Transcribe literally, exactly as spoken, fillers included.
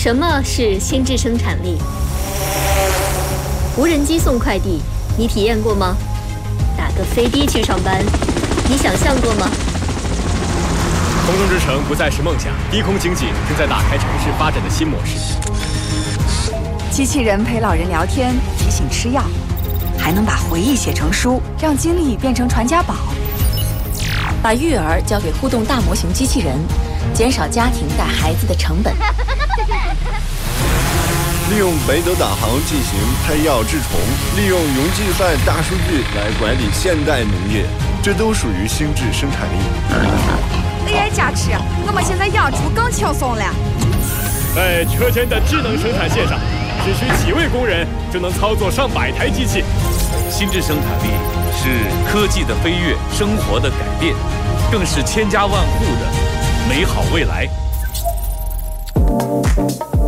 什么是心智生产力？无人机送快递，你体验过吗？打个飞的去上班，你想象过吗？ 空中之城不再是梦想，低空经济正在打开城市发展的新模式。 机器人陪老人聊天，提醒吃药，还能把回忆写成书，让经历变成传家宝。 把育儿交给互动大模型机器人，减少家庭带孩子的成本。 利用北斗导航进行配药治虫，利用云计算大数据来管理现代农业，这都属于心智生产力。 A I 加持，我们现在养猪更轻松了。 在车间的智能生产线上，只需几位工人就能操作上百台机器。 心智生产力是科技的飞跃，生活的改变，更是千家万户的美好未来。